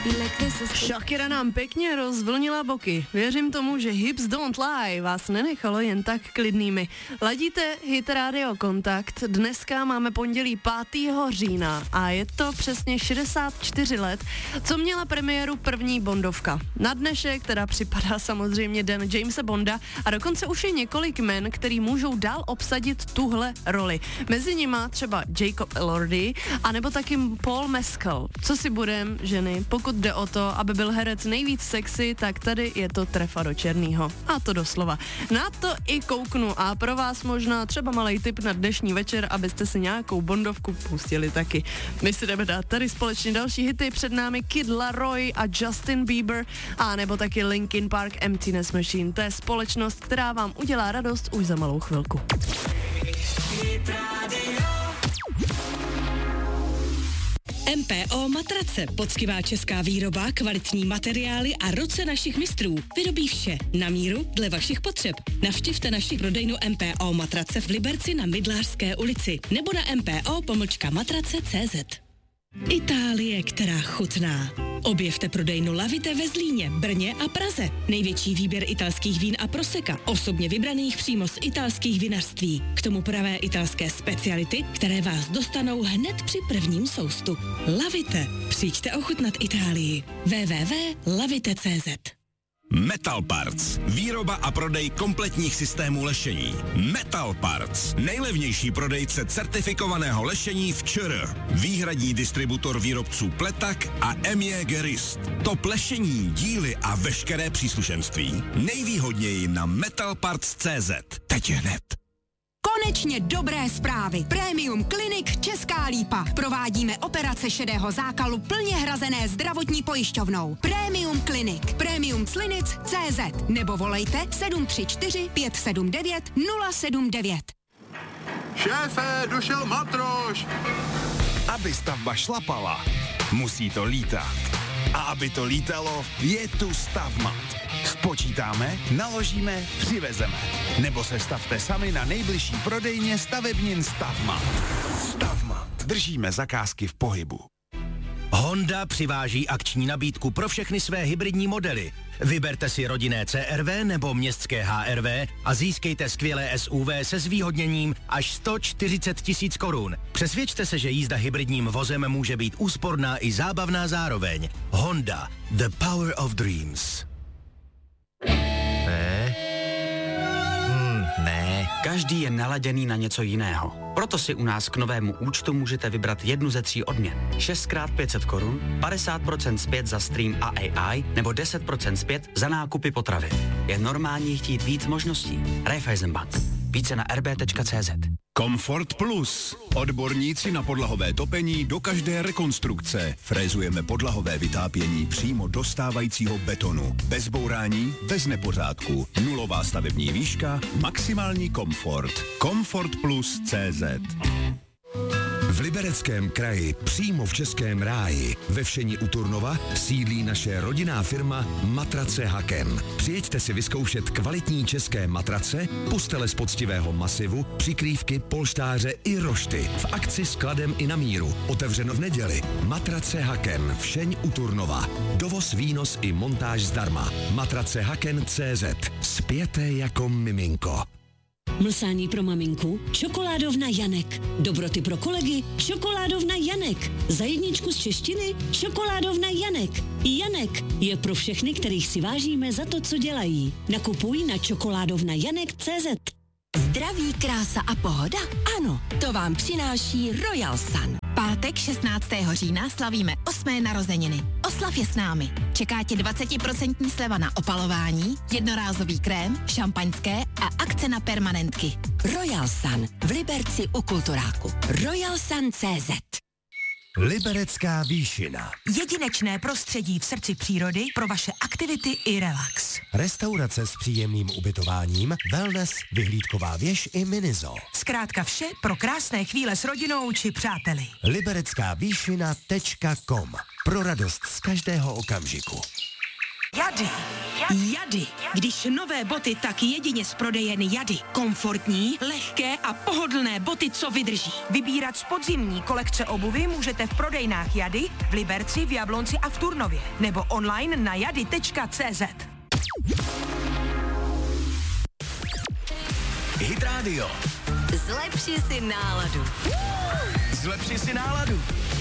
Shakira nám pěkně rozvlnila boky. Věřím tomu, že Hips Don't Lie vás nenechalo jen tak klidnými. Ladíte Hit Radio Kontakt. Dneska máme pondělí 5. října a je to přesně 64 let, co měla premiéru první Bondovka. Na dnešek teda připadá samozřejmě den Jamesa Bonda a dokonce už je několik men, který můžou dál obsadit tuhle roli. Mezi nima třeba Jacob Elordi a nebo taky Paul Mescal. Co si budem, ženy, pokud jde o to, aby byl herec nejvíc sexy, tak tady je to trefa do černýho. A to doslova. Na to i kouknu a pro vás možná třeba malej tip na dnešní večer, abyste si nějakou Bondovku pustili taky. My si jdeme dát tady společně další hity, před námi Kid Laroi a Justin Bieber a nebo taky Linkin Park Emptiness Machine. To je společnost, která vám udělá radost už za malou chvilku. MPO Matrace, poctivá česká výroba, kvalitní materiály a ruce našich mistrů. Vyrobí vše na míru dle vašich potřeb. Navštivte naši prodejnu MPO Matrace v Liberci na Mydlářské ulici nebo na mpo-matrace.cz. Itálie, která chutná. Objevte prodejnu Lavite ve Zlíně, Brně a Praze. Největší výběr italských vín a proseka, osobně vybraných přímo z italských vinařství. K tomu pravé italské speciality, které vás dostanou hned při prvním soustu. Lavite. Přijďte ochutnat Itálii. www.lavite.cz. Metal Parts. Výroba a prodej kompletních systémů lešení. Metal Parts. Nejlevnější prodejce certifikovaného lešení v ČR. Výhradní distributor výrobců Pletak a MJ Gerist. Top lešení, díly a veškeré příslušenství. Nejvýhodněji na metalparts.cz. Teď hned. Konečně dobré zprávy. Premium Clinic Česká Lípa. Provádíme operace šedého zákalu plně hrazené zdravotní pojišťovnou. Premium Clinic. Premium Clinic.cz nebo volejte 734 579 079. Šéfe, došel matroš! Aby stavba šlapala, musí to lítat. A aby to lítalo, je tu Stavmat. Spočítáme, naložíme, přivezeme. Nebo se stavte sami na nejbližší prodejně stavebnin Stavmat. Stavmat. Držíme zakázky v pohybu. Honda přiváží akční nabídku pro všechny své hybridní modely. Vyberte si rodinné CR-V nebo městské HR-V a získejte skvělé SUV se zvýhodněním až 140 000 korun. Přesvědčte se, že jízda hybridním vozem může být úsporná i zábavná zároveň. Honda. The power of dreams. Ne. Každý je naladěný na něco jiného. Proto si u nás k novému účtu můžete vybrat jednu ze 3 odměn. 6x500 korun, 50% zpět za stream a AI nebo 10% zpět za nákupy potravy. Je normální chtít víc možností. Raiffeisenbank. Více na rb.cz. Comfort Plus. Odborníci na podlahové topení do každé rekonstrukce. Frézujeme podlahové vytápění přímo do stávajícího betonu. Bez bourání, bez nepořádku. Nulová stavební výška, maximální komfort. Comfort Plus CZ. V Libereckém kraji, přímo v Českém ráji, ve Všeni u Turnova, sídlí naše rodinná firma Matrace Haken. Přijeďte si vyzkoušet kvalitní české matrace, postele z poctivého masivu, přikrývky, polštáře i rošty. V akci s kladem i na míru. Otevřeno v neděli. Matrace Haken, Všeň u Turnova. Dovoz, výnos i montáž zdarma. Matrace Haken.cz. Spěte jako miminko. Mlsání pro maminku? Čokoládovna Janek. Dobroty pro kolegy? Čokoládovna Janek. Za jedničku z češtiny? Čokoládovna Janek. Janek je pro všechny, kterých si vážíme za to, co dělají. Nakupuj na čokoládovnajanek.cz. Zdraví, krása a pohoda? Ano, to vám přináší Royal Sun. Pátek 16. října slavíme 8. narozeniny. Oslav je s námi. Čeká tě 20% sleva na opalování, jednorázový krém, šampaňské a akce na permanentky. Royal Sun v Liberci u Kulturáku. Royalsun.cz. Liberecká výšina. Jedinečné prostředí v srdci přírody pro vaše aktivity i relax. Restaurace s příjemným ubytováním, wellness, vyhlídková věž i minizo. Zkrátka vše pro krásné chvíle s rodinou či přáteli. Liberecká výšina.com. Pro radost z každého okamžiku. Jady. Když nové boty, tak jedině z prodejen Jady. Komfortní, lehké a pohodlné boty, co vydrží. Vybírat z podzimní kolekce obuvy můžete v prodejnách Jady, v Liberci, v Jablonci a v Turnově. Nebo online na jady.cz. Hit Radio. Zlepši si náladu. Zlepši si náladu.